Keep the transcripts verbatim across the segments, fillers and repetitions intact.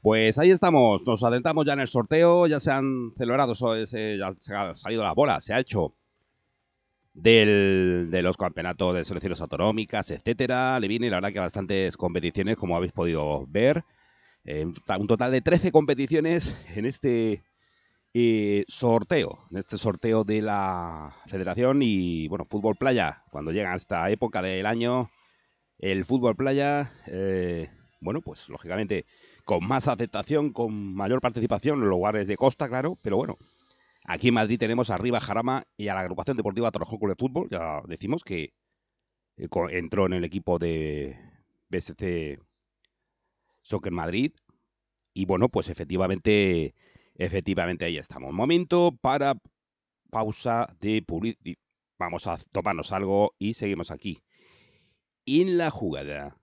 Pues ahí estamos, nos adentramos ya en el sorteo, ya se han celebrado, se, ya se ha salido la bola, se ha hecho del, de los campeonatos de selecciones autonómicas, etcétera. Le viene la verdad que bastantes competiciones, como habéis podido ver. Eh, un total de trece competiciones en este eh, sorteo, en este sorteo de la Federación y, bueno, fútbol playa. Cuando llega esta época del año, el fútbol playa, eh, bueno, pues lógicamente con más aceptación, con mayor participación en los lugares de costa, claro, pero bueno, aquí en Madrid tenemos arriba a Jarama y a la agrupación deportiva Torrejón Club de Fútbol, ya decimos que eh, entró en el equipo de B S C Soccer Madrid y bueno, pues efectivamente, efectivamente ahí estamos. Momento para pausa de publicidad. Vamos a tomarnos algo y seguimos aquí. En la jugada.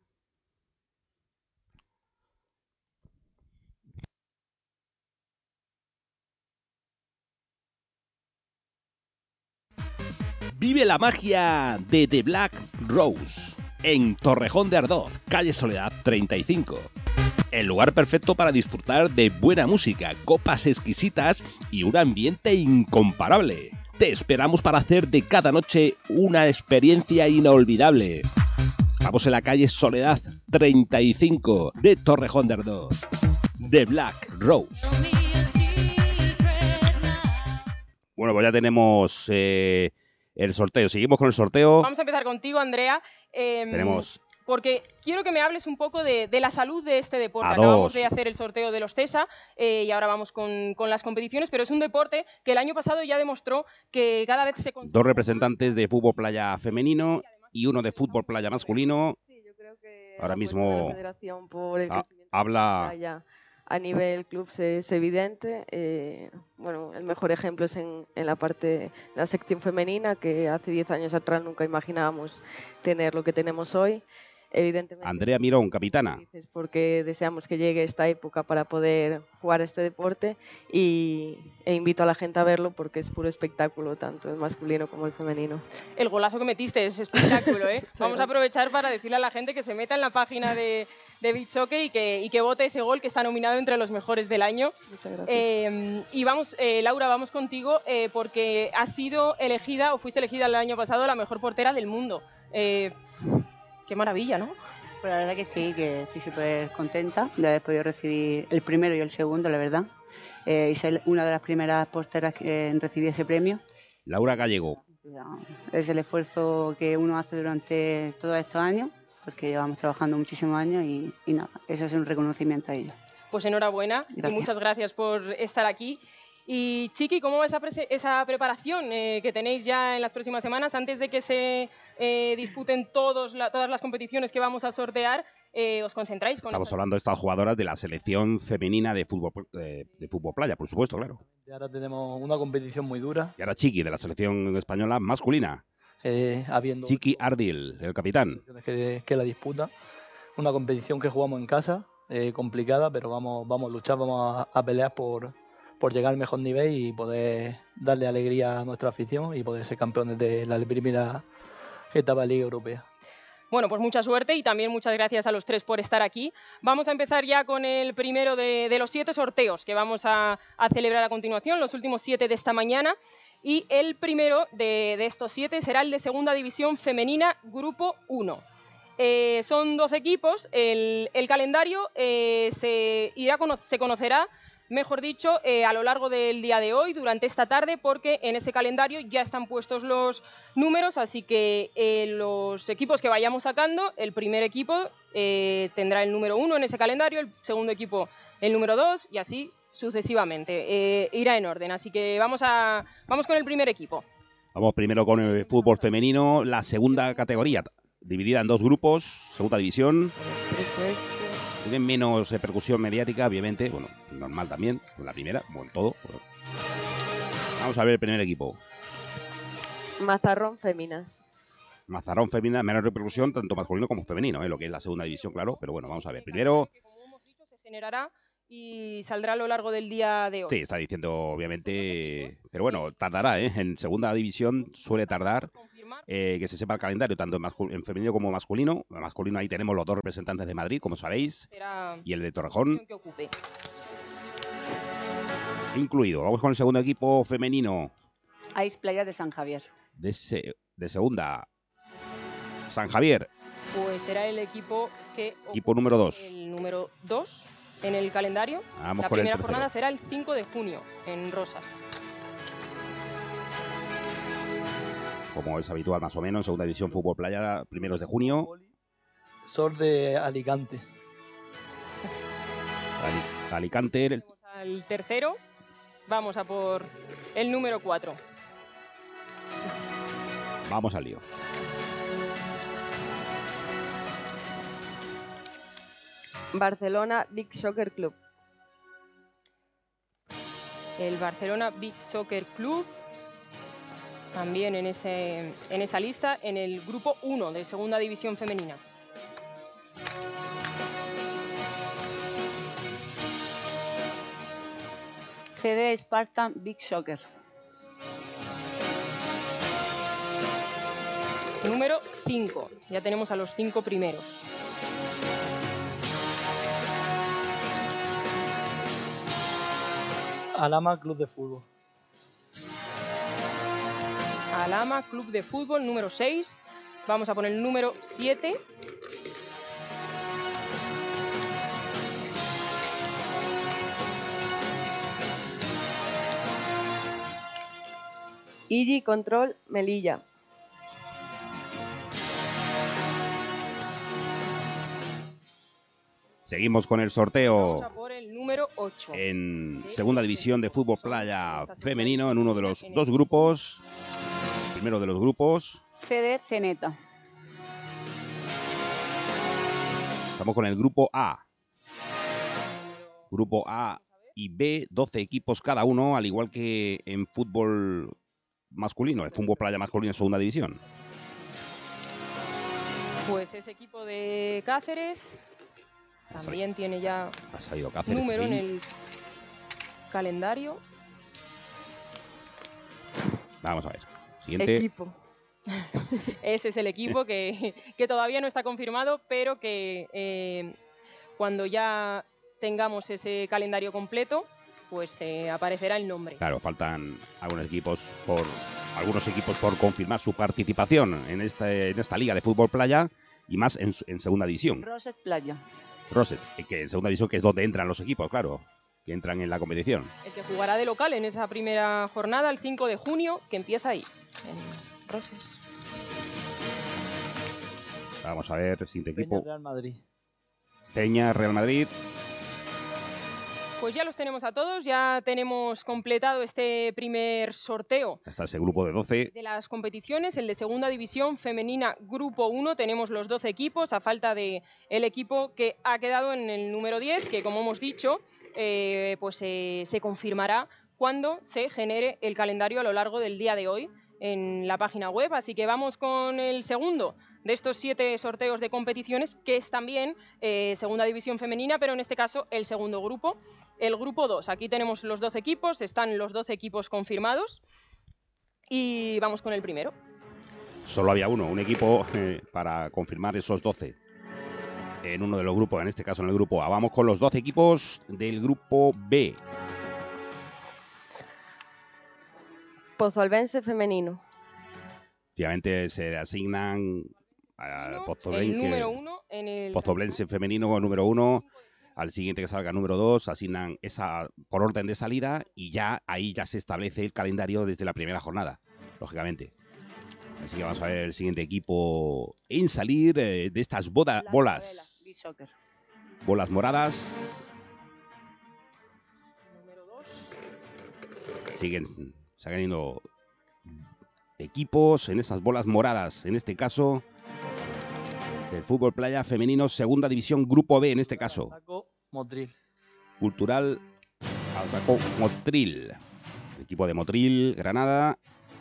Vive la magia de The Black Rose en Torrejón de Ardoz, calle Soledad treinta y cinco. El lugar perfecto para disfrutar de buena música, copas exquisitas y un ambiente incomparable. Te esperamos para hacer de cada noche una experiencia inolvidable. Estamos en la calle Soledad treinta y cinco de Torrejón de Ardoz. The Black Rose. Bueno, pues ya tenemos eh, el sorteo. Seguimos con el sorteo. Vamos a empezar contigo, Andrea. Eh, tenemos... Porque quiero que me hables un poco de, de la salud de este deporte. A Acabamos dos. de hacer el sorteo de los CESA eh, y ahora vamos con, con las competiciones, pero es un deporte que el año pasado ya demostró que cada vez se... Dos representantes de fútbol playa femenino y uno de fútbol playa masculino. Sí, yo creo que ahora la mismo de la federación por el ha, crecimiento habla... de la playa a nivel club es evidente. Eh, bueno, el mejor ejemplo es en, en la parte de la sección femenina, que hace diez años atrás nunca imaginábamos tener lo que tenemos hoy. Evidentemente, Andrea Mirón, capitana. Porque deseamos que llegue esta época para poder jugar este deporte y, e invito a la gente a verlo porque es puro espectáculo, tanto el masculino como el femenino. El golazo que metiste es espectáculo, ¿eh? Vamos a aprovechar para decirle a la gente que se meta en la página de, de Beach Soccer y que, y que vote ese gol que está nominado entre los mejores del año. Muchas gracias. Eh, y vamos, eh, Laura, vamos contigo eh, porque has sido elegida o fuiste elegida el año pasado la mejor portera del mundo. Eh, Qué maravilla, ¿no? Pues la verdad que sí, que estoy súper contenta de haber podido recibir el primero y el segundo, la verdad. Eh, y ser una de las primeras porteras que eh, recibí ese premio. Laura Gallego. Es el esfuerzo que uno hace durante todos estos años, porque llevamos trabajando muchísimos años y, y nada, eso es un reconocimiento a ellos. Pues enhorabuena Gracias. Y muchas gracias por estar aquí. Y Chiqui, ¿cómo va esa, esa preparación eh, que tenéis ya en las próximas semanas antes de que se eh, disputen todos la, todas las competiciones que vamos a sortear? Eh, ¿Os concentráis con Estamos esa... hablando de estas jugadoras de la selección femenina de fútbol, eh, de fútbol playa, por supuesto, claro. Y ahora tenemos una competición muy dura. Y ahora Chiqui, de la selección española masculina. Eh, habiendo Chiqui Ardil, el capitán. Que, que la disputa. Una competición que jugamos en casa, eh, complicada, pero vamos, vamos a luchar, vamos a, a pelear por, por llegar al mejor nivel y poder darle alegría a nuestra afición y poder ser campeones de la primera etapa de Liga Europea. Bueno, pues mucha suerte y también muchas gracias a los tres por estar aquí. Vamos a empezar ya con el primero de, de los siete sorteos que vamos a, a celebrar a continuación, los últimos siete de esta mañana. Y el primero de, de estos siete será el de Segunda División Femenina, Grupo uno. Eh, son dos equipos, el, el calendario eh, se, irá, se conocerá, mejor dicho, eh, a lo largo del día de hoy, durante esta tarde, porque en ese calendario ya están puestos los números, así que eh, los equipos que vayamos sacando, el primer equipo eh, tendrá el número uno en ese calendario, el segundo equipo el número dos y así sucesivamente. Eh, irá en orden, así que vamos, a, vamos con el primer equipo. Vamos primero con el fútbol femenino, la segunda categoría, dividida en dos grupos, segunda división. Tienen menos repercusión mediática, obviamente, bueno, normal también, con la primera, como en todo. Bueno. Vamos a ver el primer equipo. Mazarrón Féminas. Mazarrón Fémina, menos repercusión, tanto masculino como femenino, ¿eh? Lo que es la segunda división, claro, pero bueno, vamos a ver. Primero... Como hemos dicho, se generará y saldrá a lo largo del día de hoy. Sí, está diciendo, obviamente, pero bueno, tardará, ¿eh? En segunda división suele tardar eh, que se sepa el calendario, tanto en, en femenino como masculino. En masculino ahí tenemos los dos representantes de Madrid, como sabéis, Será y el de Torrejón que ocupe. incluido. Vamos con el segundo equipo femenino. Ice Playa de San Javier. De, se, de segunda, San Javier. Pues será el equipo que Equipo número dos. El número dos en el calendario. Vamos La con primera el jornada será el cinco de junio en Rosas. Como es habitual, más o menos, segunda división fútbol playa, primeros de junio. Sol de Alicante. Ali, Alicante. El... Al tercero, vamos a por el número cuatro. Vamos al lío. Barcelona Big Soccer Club. El Barcelona Big Soccer Club, también en, ese, en esa lista, en el grupo uno de segunda división femenina. C D Spartan Big Soccer. Número cinco. Ya tenemos a los cinco primeros. Alhama Club de Fútbol. Alhama Club de Fútbol, número seis. Vamos a poner el número siete. Igi Control Melilla. Seguimos con el sorteo. Vamos a por el número ocho. En segunda división de fútbol playa femenino, en uno de los dos grupos. Primero de los grupos. C D Ceneta. Estamos con el grupo A. Grupo A y B, doce equipos cada uno, al igual que en fútbol masculino, el fútbol playa masculino en segunda división. Pues ese equipo de Cáceres también tiene ya ha salido Cáceres, número sí. en el calendario. Vamos a ver. Siguiente. Equipo. Ese es el equipo que, que todavía no está confirmado, pero que eh, cuando ya tengamos ese calendario completo, pues eh, aparecerá el nombre. Claro, faltan algunos equipos por algunos equipos por confirmar su participación en esta, en esta liga de fútbol playa y más en, en segunda división. Roset Playa. Roset, que en segunda división que es donde entran los equipos, claro, que entran en la competición. El que jugará de local en esa primera jornada, el cinco de junio, que empieza ahí, en Roses. Vamos a ver, siguiente Peña equipo. Real Madrid. Peña, Real Madrid. Pues ya los tenemos a todos, ya tenemos completado este primer sorteo. Hasta ese grupo de doce. De las competiciones, el de segunda división femenina grupo uno, tenemos los doce equipos, a falta de el equipo que ha quedado en el número diez, que como hemos dicho, eh, pues eh, se confirmará cuando se genere el calendario a lo largo del día de hoy en la página web. Así que vamos con el segundo de estos siete sorteos de competiciones, que es también eh, segunda división femenina, pero en este caso el segundo grupo, el grupo dos. Aquí tenemos los doce equipos, están los doce equipos confirmados y vamos con el primero. Solo había uno, un equipo eh, para confirmar esos doce en uno de los grupos, en este caso en el grupo A. Vamos con los doce equipos del grupo B. Pozolvense femenino. Efectivamente se asignan al el número uno en el Pozoblense femenino número uno, al siguiente que salga número dos, asignan esa por orden de salida y ya ahí ya se establece el calendario desde la primera jornada, lógicamente. Así que vamos a ver el siguiente equipo en salir eh, de estas boda, bolas. Bolas moradas. Número dos. Siguen saliendo equipos en esas bolas moradas, en este caso del fútbol playa femenino, segunda división, grupo B en este caso. Alzaco Motril. Cultural Alzaco Motril. El equipo de Motril, Granada,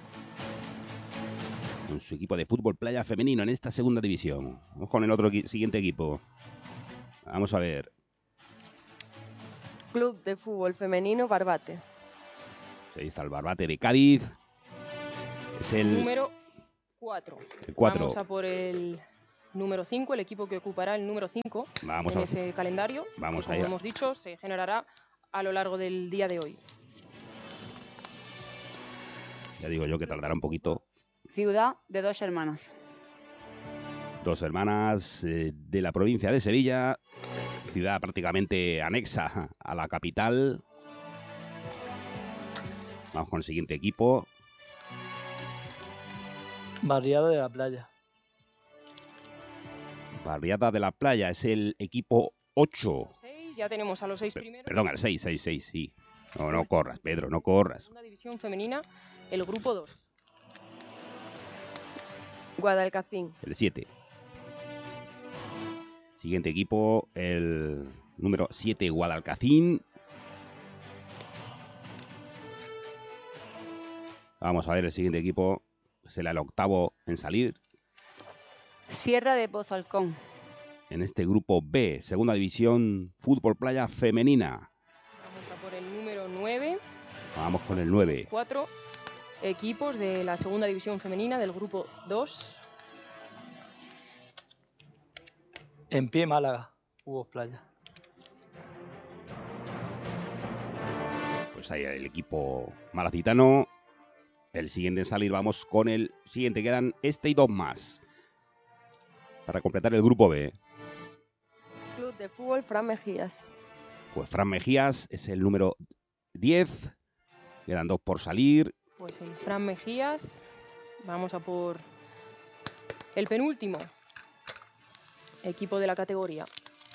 con su equipo de fútbol playa femenino en esta segunda división. Vamos con el otro siguiente equipo. Vamos a ver. Club de Fútbol Femenino Barbate. Ahí está el Barbate de Cádiz. Es el número cuatro. el cuatro. Vamos a por el número cinco, el equipo que ocupará el número cinco Vamos en a- ese calendario. Vamos que, como allá. hemos dicho, se generará a lo largo del día de hoy. Ya digo yo que tardará un poquito. Ciudad de dos hermanas. Dos hermanas eh, de la provincia de Sevilla, ciudad prácticamente anexa a la capital. Vamos con el siguiente equipo. Barriada de la Playa. Barriada de la Playa es el equipo ocho. Seis, ya tenemos a los seis Pe- primeros. Perdón, el seis, seis, seis, sí. No, no corras, Pedro, no corras. Segunda división femenina, el grupo dos. Guadalcacín. El siete. Siguiente equipo, el número siete, Guadalcacín. Vamos a ver el siguiente equipo. Será el octavo en salir Sierra de Pozalcón. en este grupo B, segunda división, fútbol playa femenina. Vamos a por el número nueve. Vamos con el nueve. Cuatro equipos de la segunda división femenina del grupo dos. En pie Málaga. Hubo Playa. Pues ahí el equipo malacitano. El siguiente en salir, vamos con el siguiente. Quedan este y dos más para completar el grupo B. Club de Fútbol Fran Mejías. Pues Fran Mejías es el número diez. Quedan dos por salir. Pues el Fran Mejías. Vamos a por el penúltimo equipo de la categoría.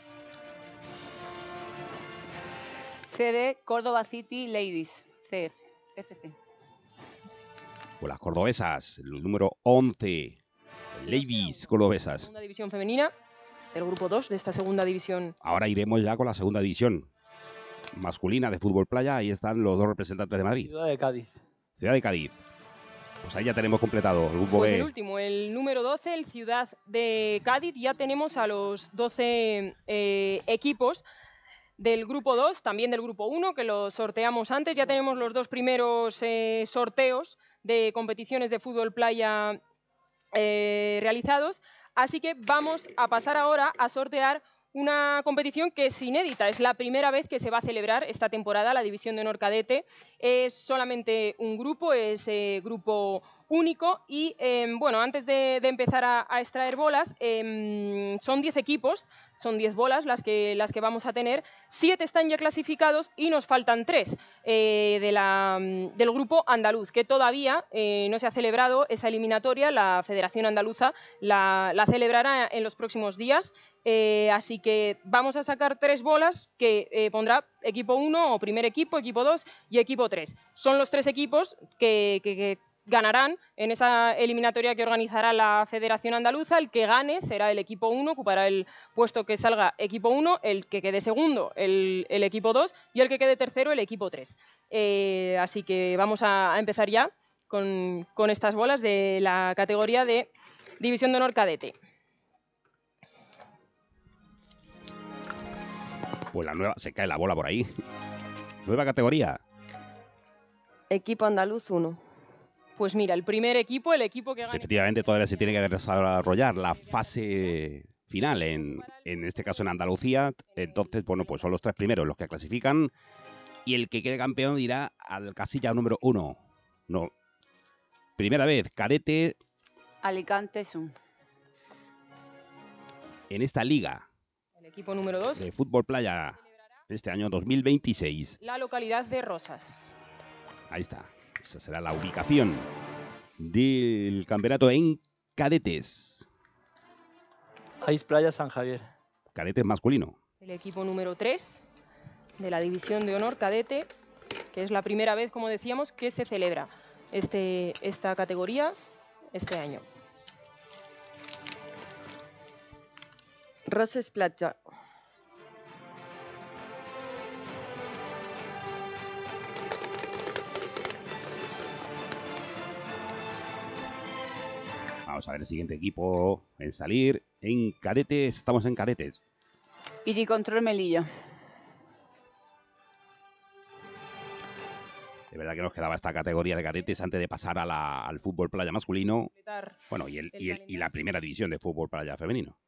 C D Córdoba City Ladies. C F. F C. Pues las cordobesas, el número once. Ladies cordobesas. Segunda división femenina del grupo dos de esta segunda división. Ahora iremos ya con la segunda división masculina de fútbol playa. Ahí están los dos representantes de Madrid. Ciudad de Cádiz. Ciudad de Cádiz. Pues ahí ya tenemos completado el grupo Pues B. el último, el número doce, el Ciudad de Cádiz. Ya tenemos a los doce eh, equipos del grupo dos, también del grupo uno, que lo sorteamos antes. Ya tenemos los dos primeros eh, sorteos de competiciones de fútbol playa eh, realizados. Así que vamos a pasar ahora a sortear una competición que es inédita. Es la primera vez que se va a celebrar esta temporada la División de Honor Cadete. Es solamente un grupo, es eh, grupo único y, eh, bueno, antes de, de empezar a, a extraer bolas, eh, son diez equipos, son diez bolas las que, las que vamos a tener. siete están ya clasificados y nos faltan tres eh, de la, del grupo andaluz, que todavía eh, no se ha celebrado esa eliminatoria. La Federación Andaluza la, la celebrará en los próximos días. Eh, así que vamos a sacar tres bolas que eh, pondrá equipo uno o primer equipo, equipo dos y equipo tres. Son los tres equipos que, que, que ganarán en esa eliminatoria que organizará la Federación Andaluza. El que gane será el equipo uno, ocupará el puesto que salga equipo uno, el que quede segundo el, el equipo dos y el que quede tercero el equipo tres. Eh, así que vamos a, a empezar ya con, con estas bolas de la categoría de División de Honor Cadete. Pues la nueva, se cae la bola por ahí. Nueva categoría. Equipo andaluz uno. Pues mira, el primer equipo, el equipo que Pues gane... efectivamente todavía se tiene que desarrollar la fase final, en, en este caso en Andalucía. Entonces, bueno, pues son los tres primeros los que clasifican y el que quede campeón irá al casilla número uno. No. Primera vez, cadete Alicante Sun. en esta liga El equipo número dos, de fútbol playa este año dos mil veintiséis. la localidad de Rosas. Ahí está. Esa será la ubicación del campeonato en cadetes. Ais Playa San Javier. Cadetes masculino. El equipo número tres de la División de Honor Cadete, que es la primera vez, como decíamos, que se celebra este, esta categoría este año. Roses Platja. Vamos a ver el siguiente equipo en salir. En cadetes, estamos en cadetes. Iricontrol Melilla. De verdad que nos quedaba esta categoría de cadetes antes de pasar a la, al fútbol playa masculino. Bueno, y, el, y, el, y la primera división de fútbol playa femenino.